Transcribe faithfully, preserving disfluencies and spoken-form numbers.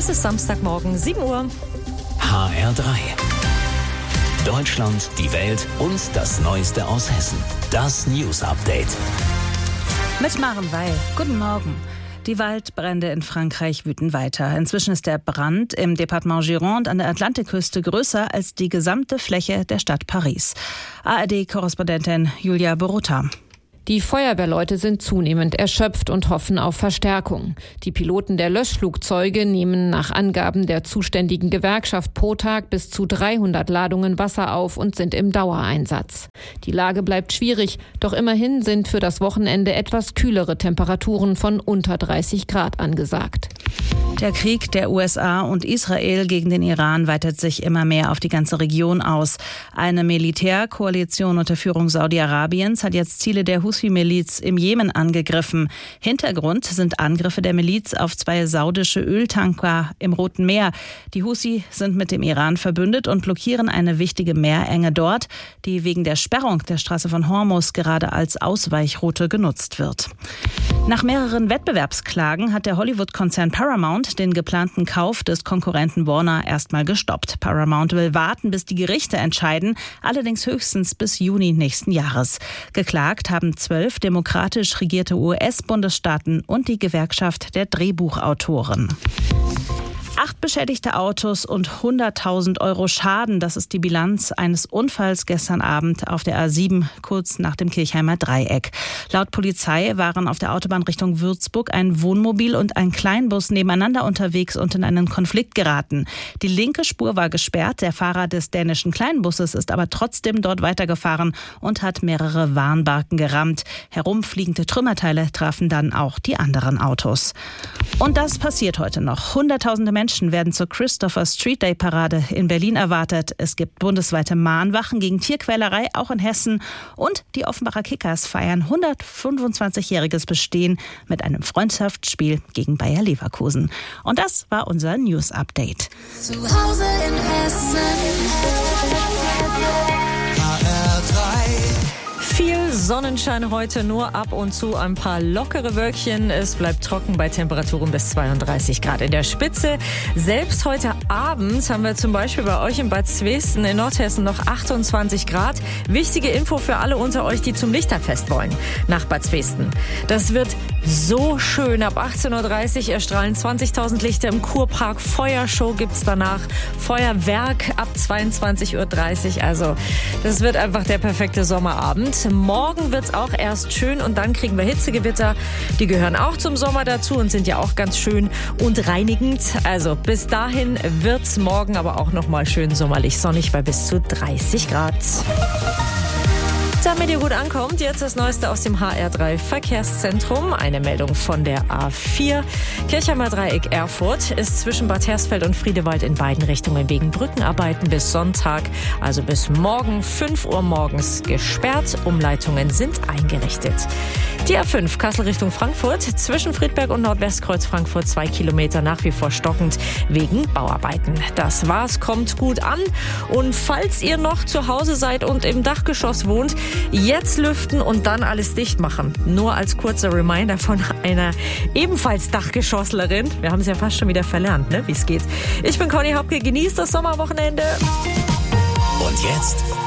Es ist Samstagmorgen, sieben Uhr. H R drei. Deutschland, die Welt und das Neueste aus Hessen. Das News Update. Mit Maren Weil. Guten Morgen. Die Waldbrände in Frankreich wüten weiter. Inzwischen ist der Brand im Departement Gironde an der Atlantikküste größer als die gesamte Fläche der Stadt Paris. A R D-Korrespondentin Julia Borota. Die Feuerwehrleute sind zunehmend erschöpft und hoffen auf Verstärkung. Die Piloten der Löschflugzeuge nehmen nach Angaben der zuständigen Gewerkschaft pro Tag bis zu dreihundert Ladungen Wasser auf und sind im Dauereinsatz. Die Lage bleibt schwierig, doch immerhin sind für das Wochenende etwas kühlere Temperaturen von unter dreißig Grad angesagt. Der Krieg der U S A und Israel gegen den Iran weitet sich immer mehr auf die ganze Region aus. Eine Militärkoalition unter Führung Saudi-Arabiens hat jetzt Ziele der Huthi-Miliz im Jemen angegriffen. Hintergrund sind Angriffe der Miliz auf zwei saudische Öltanker im Roten Meer. Die Huthi sind mit dem Iran verbündet und blockieren eine wichtige Meerenge dort, die wegen der Sperrung der Straße von Hormuz gerade als Ausweichroute genutzt wird. Nach mehreren Wettbewerbsklagen hat der Hollywood-Konzern Paramount den geplanten Kauf des Konkurrenten Warner erstmal gestoppt. Paramount will warten, bis die Gerichte entscheiden, allerdings höchstens bis Juni nächsten Jahres. Geklagt haben zwölf demokratisch regierte U S-Bundesstaaten und die Gewerkschaft der Drehbuchautoren. Acht beschädigte Autos und hunderttausend Euro Schaden, das ist die Bilanz eines Unfalls gestern Abend auf der A sieben, kurz nach dem Kirchheimer Dreieck. Laut Polizei waren auf der Autobahn Richtung Würzburg ein Wohnmobil und ein Kleinbus nebeneinander unterwegs und in einen Konflikt geraten. Die linke Spur war gesperrt, der Fahrer des dänischen Kleinbusses ist aber trotzdem dort weitergefahren und hat mehrere Warnbarken gerammt. Herumfliegende Trümmerteile trafen dann auch die anderen Autos. Und das passiert heute noch. Hunderttausende Menschen werden zur Christopher Street Day Parade in Berlin erwartet. Es gibt bundesweite Mahnwachen gegen Tierquälerei, auch in Hessen. Und die Offenbacher Kickers feiern hundertfünfundzwanzigjähriges Bestehen mit einem Freundschaftsspiel gegen Bayer Leverkusen. Und das war unser News Update. Zu Hause in Hessen. H R drei. Viel Sonnenschein heute, nur ab und zu ein paar lockere Wölkchen. Es bleibt trocken bei Temperaturen bis zweiunddreißig Grad in der Spitze. Selbst heute Abend haben wir zum Beispiel bei euch in Bad Zwesten in Nordhessen noch achtundzwanzig Grad. Wichtige Info für alle unter euch, die zum Lichterfest wollen, nach Bad Zwesten. Das wird so schön. Ab achtzehn Uhr dreißig erstrahlen zwanzigtausend Lichter im Kurpark. Feuershow gibt's danach. Feuerwerk ab zweiundzwanzig Uhr dreißig. Also das wird einfach der perfekte Sommerabend. Morgen wird's auch erst schön und dann kriegen wir Hitzegewitter. Die gehören auch zum Sommer dazu und sind ja auch ganz schön und reinigend. Also bis dahin wird's morgen aber auch noch mal schön sommerlich sonnig bei bis zu dreißig Grad. Damit ihr gut ankommt, jetzt das Neueste aus dem H R drei Verkehrszentrum. Eine Meldung von der A vier. Kirchheimer Dreieck Erfurt ist zwischen Bad Hersfeld und Friedewald in beiden Richtungen wegen Brückenarbeiten bis Sonntag, also bis morgen fünf Uhr morgens gesperrt. Umleitungen sind eingerichtet. Die A fünf Kassel Richtung Frankfurt, zwischen Friedberg und Nordwestkreuz Frankfurt zwei Kilometer nach wie vor stockend wegen Bauarbeiten. Das war's, kommt gut an. Und falls ihr noch zu Hause seid und im Dachgeschoss wohnt, jetzt lüften und dann alles dicht machen. Nur als kurzer Reminder von einer ebenfalls Dachgeschosslerin. Wir haben es ja fast schon wieder verlernt, ne, wie es geht. Ich bin Conny Hopke, genießt das Sommerwochenende. Und jetzt